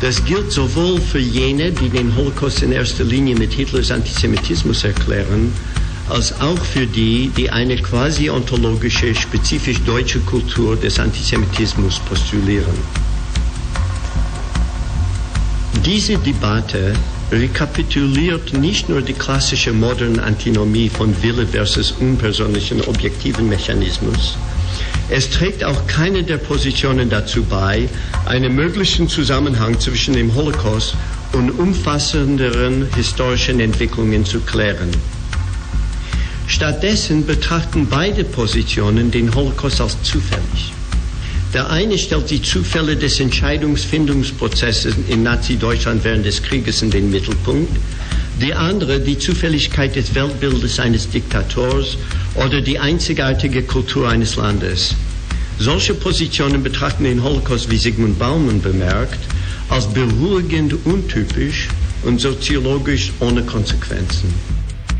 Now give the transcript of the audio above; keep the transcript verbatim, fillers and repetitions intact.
Das gilt sowohl für jene, die den Holocaust in erster Linie mit Hitlers Antisemitismus erklären, als auch für die, die eine quasi ontologische, spezifisch deutsche Kultur des Antisemitismus postulieren. Diese Debatte rekapituliert nicht nur die klassische moderne Antinomie von Wille versus unpersönlichen objektiven Mechanismus, es trägt auch keine der Positionen dazu bei, einen möglichen Zusammenhang zwischen dem Holocaust und umfassenderen historischen Entwicklungen zu klären. Stattdessen betrachten beide Positionen den Holocaust als zufällig. Der eine stellt die Zufälle des Entscheidungsfindungsprozesses in Nazi-Deutschland während des Krieges in den Mittelpunkt, die andere die Zufälligkeit des Weltbildes eines Diktators oder die einzigartige Kultur eines Landes. Solche Positionen betrachten den Holocaust, wie Zygmunt Bauman bemerkt, als beruhigend untypisch und soziologisch ohne Konsequenzen.